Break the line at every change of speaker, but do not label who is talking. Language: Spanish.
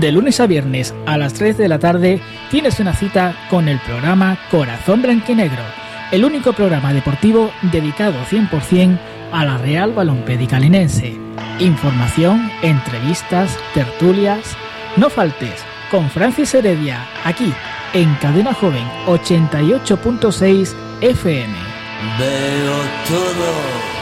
De lunes a viernes a las 3 de la tarde tienes una cita con el programa Corazón Blanquinegro, el único programa deportivo dedicado 100% a la Real Balompédica Linense. Información, entrevistas, tertulias. No faltes con Francis Heredia, aquí en Cadena Joven 88.6 FM.
Veo todo